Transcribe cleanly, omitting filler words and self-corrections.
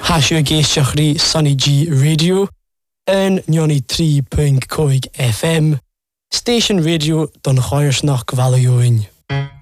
Hasio géisteachrí Sunny G Radio yn 93.5 FM, Station Radio don Choirsnach Gvalioin.